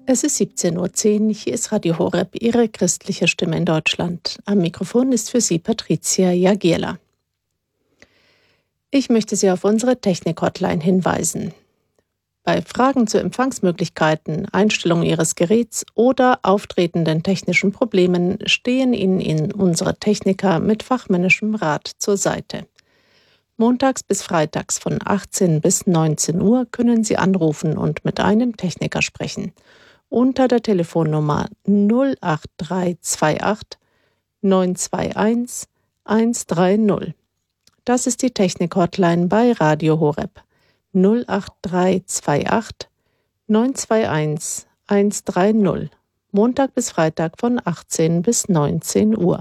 Es ist 17:10 Uhr, hier ist Radio Horeb, Ihre christliche Stimme in Deutschland. Am Mikrofon ist für Sie Patricia Jagierla. Ich möchte Sie auf unsere Technik-Hotline hinweisen. Bei Fragen zu Empfangsmöglichkeiten, Einstellung Ihres Geräts oder auftretenden technischen Problemen stehen Ihnen unsere Techniker mit fachmännischem Rat zur Seite. Montags bis freitags von 18 bis 19 Uhr können Sie anrufen und mit einem Techniker sprechen. Unter der Telefonnummer 08328 921 130. Das ist die Technik-Hotline bei Radio Horeb. 08328 921 130. Montag bis Freitag von 18 bis 19 Uhr.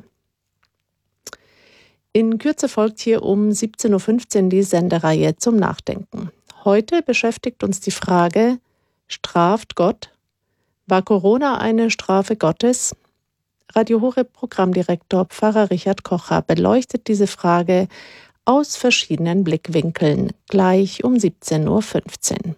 In Kürze folgt hier um 17:15 Uhr die Sendereihe zum Nachdenken. Heute beschäftigt uns die Frage: Straft Gott? War Corona eine Strafe Gottes? Radio Horeb Programmdirektor Pfarrer Richard Kocher beleuchtet diese Frage aus verschiedenen Blickwinkeln, gleich um 17:15 Uhr.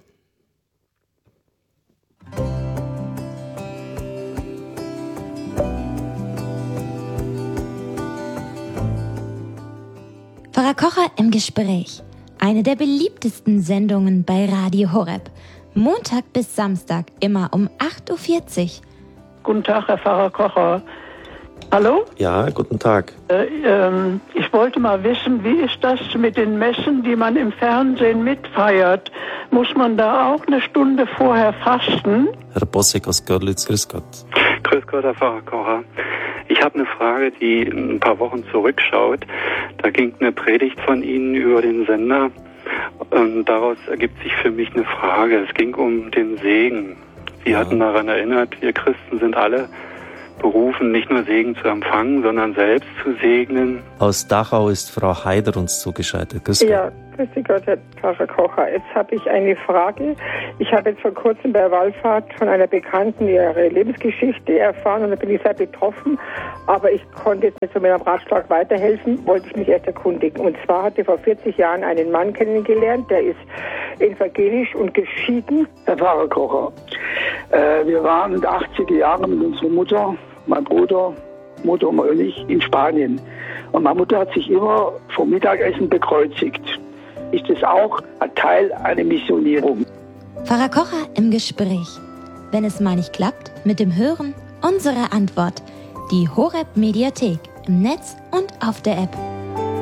Pfarrer Kocher im Gespräch. Eine der beliebtesten Sendungen bei Radio Horeb. Montag bis Samstag, immer um 8:40 Uhr. Guten Tag, Herr Pfarrer Kocher. Hallo? Ja, guten Tag. Ich wollte mal wissen, wie ist das mit den Messen, die man im Fernsehen mitfeiert? Muss man da auch eine Stunde vorher fasten? Herr Bossek aus Görlitz, grüß Gott. Grüß Gott, Herr Pfarrer Kocher. Ich habe eine Frage, die ein paar Wochen zurückschaut. Da ging eine Predigt von Ihnen über den Sender. Und daraus ergibt sich für mich eine Frage. Es ging um den Segen. Sie hatten daran erinnert, wir Christen sind alle berufen, nicht nur Segen zu empfangen, sondern selbst zu segnen. Aus Dachau ist Frau Heider uns zugeschaltet. Grüß Gott. Ja, grüß Gott, Herr Pfarrer Kocher. Jetzt habe ich eine Frage. Ich habe jetzt vor kurzem bei der Wallfahrt von einer Bekannten ihre Lebensgeschichte erfahren und da bin ich sehr betroffen. Aber ich konnte jetzt nicht zu meinem Ratschlag weiterhelfen, wollte ich mich erst erkundigen. Und zwar hatte ich vor 40 Jahren einen Mann kennengelernt, der ist evangelisch und geschieden. Herr Pfarrer Kocher, wir waren in den 80er Jahren mit unserer Mutter, mein Bruder, Mutter und ich in Spanien. Und meine Mutter hat sich immer vom Mittagessen bekreuzigt. Ist das auch ein Teil einer Missionierung? Pfarrer Kocher im Gespräch. Wenn es mal nicht klappt, mit dem Hören, unsere Antwort. Die Horeb Mediathek im Netz und auf der App.